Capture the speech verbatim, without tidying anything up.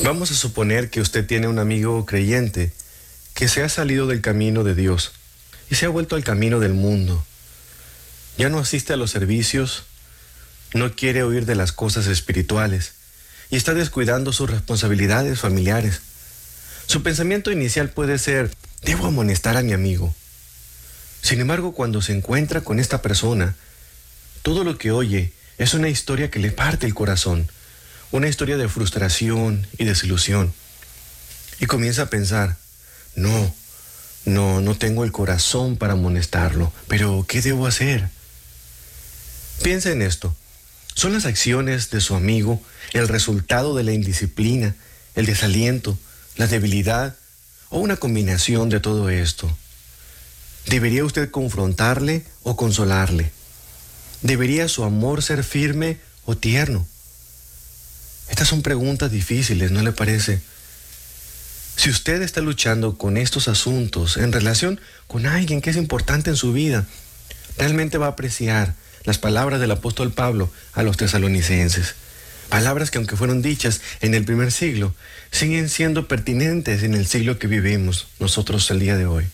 Vamos a suponer que usted tiene un amigo creyente que se ha salido del camino de Dios y se ha vuelto al camino del mundo. Ya no asiste a los servicios, no quiere oír de las cosas espirituales y está descuidando sus responsabilidades familiares. Su pensamiento inicial puede ser: debo amonestar a mi amigo. Sin embargo, cuando se encuentra con esta persona, todo lo que oye es una historia que le parte el corazón, una historia de frustración y desilusión. Y comienza a pensar: no, no, no tengo el corazón para amonestarlo, pero ¿qué debo hacer? Piensa en esto. ¿Son las acciones de su amigo el resultado de la indisciplina, el desaliento, la debilidad o una combinación de todo esto? ¿Debería usted confrontarle o consolarle? ¿Debería su amor ser firme o tierno? Estas son preguntas difíciles, ¿no le parece? Si usted está luchando con estos asuntos en relación con alguien que es importante en su vida, realmente va a apreciar las palabras del apóstol Pablo a los tesalonicenses. Palabras que, aunque fueron dichas en el primer siglo, siguen siendo pertinentes en el siglo que vivimos nosotros el día de hoy.